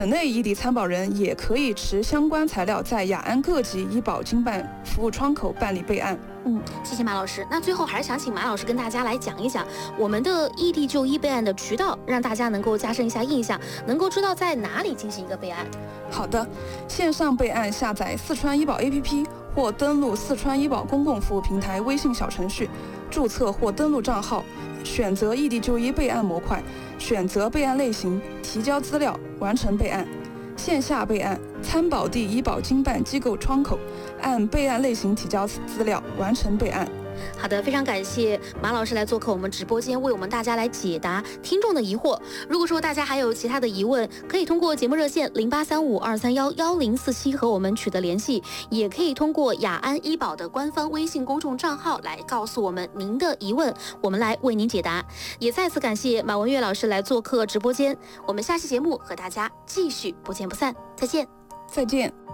省内异地参保人也可以持相关材料在雅安各级医保经办服务窗口办理备案。 谢谢马老师。那最后还是想请马老师跟大家来讲一讲我们的异地就医备案的渠道，让大家能够加深一下印象，能够知道在哪里进行一个备案。 好的，线上备案下载四川医保 APP 或登录四川医保公共服务平台微信小程序，注册或登录账号，选择异地就医备案模块，选择备案类型，提交资料，完成备案。线下备案，参保地医保经办机构窗口，按备案类型提交资料，完成备案。 好的，非常感谢马老师来做客我们直播间，为我们大家来解答听众的疑惑。如果说大家还有其他的疑问，可以通过节目热线083523111047和我们取得联系，也可以通过雅安医保的官方微信公众账号来告诉我们您的疑问，我们来为您解答。也再次感谢马文月老师来做客直播间，我们下期节目和大家继续不见不散，再见。 再见。